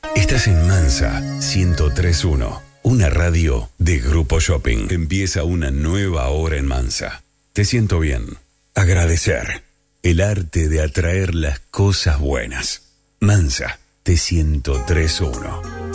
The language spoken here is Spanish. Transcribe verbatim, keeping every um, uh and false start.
Estás en Mansa ciento tres punto uno, una radio de Grupo Shopping. Empieza una nueva hora en Mansa. Te siento bien. Agradecer. El arte de atraer las cosas buenas. Mansa, T ciento tres punto uno.